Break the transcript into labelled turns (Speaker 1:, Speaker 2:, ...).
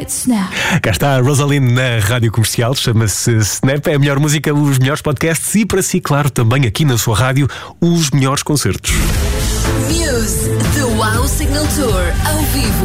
Speaker 1: Right Snap.
Speaker 2: Cá está a Rosaline na Rádio Comercial, chama-se Snap, é a melhor música, os melhores podcasts e para si, claro, também aqui na sua rádio, os melhores concertos.
Speaker 3: Muse, The Wow Signal Tour, ao vivo